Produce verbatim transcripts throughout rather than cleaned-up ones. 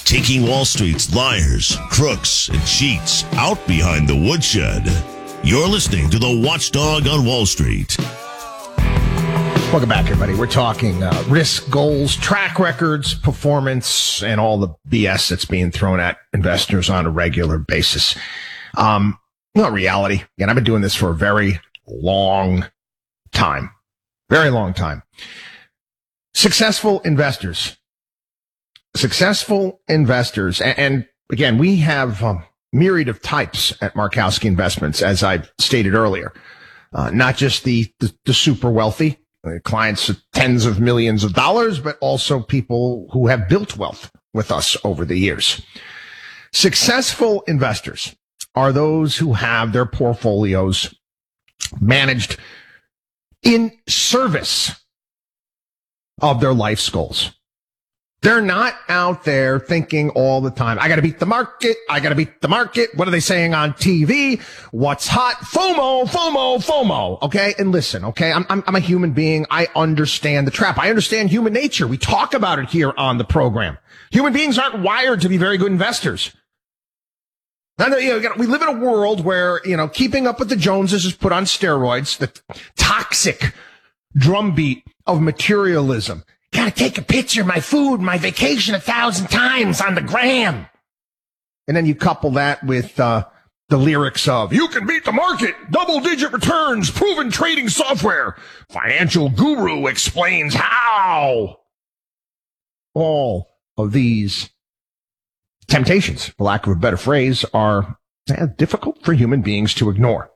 taking Wall Street's liars, crooks, and cheats out behind the woodshed. You're listening to the Watchdog on Wall Street. Welcome back, everybody. We're talking uh, risk, goals, track records, performance, and all the B S that's being thrown at investors on a regular basis. Um, you know, reality. Again, I've been doing this for a very long time. Very long time. Successful investors. Successful investors. And, and again, we have a myriad of types at Markowski Investments, as I stated earlier. Uh, not just the, the, the super wealthy, uh, clients of tens of millions of dollars, but also people who have built wealth with us over the years. Successful investors are those who have their portfolios managed in service of their life's goals. They're not out there thinking all the time, I got to beat the market. I got to beat the market. What are they saying on T V? What's hot? FOMO, FOMO, FOMO. Okay. And listen, okay. I'm, I'm, I'm a human being. I understand the trap. I understand human nature. We talk about it here on the program. Human beings aren't wired to be very good investors. Now, you know, we live in a world where, you know, keeping up with the Joneses is put on steroids, the toxic drumbeat of materialism. Gotta take a picture of my food, my vacation a thousand times on the gram. And then you couple that with uh, the lyrics of, you can beat the market, double-digit returns, proven trading software. Financial guru explains how. All of these temptations, for lack of a better phrase, are eh, difficult for human beings to ignore.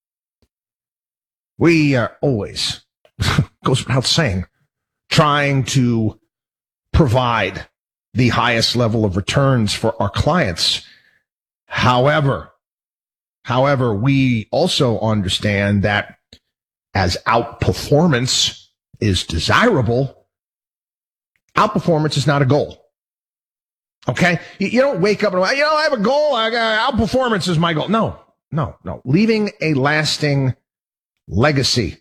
We are always, goes without saying, trying to provide the highest level of returns for our clients. However, however, we also understand that as outperformance is desirable, outperformance is not a goal. Okay? You, you don't wake up and, you know, I have a goal. I got outperformance is my goal. No, no, no. Leaving a lasting legacy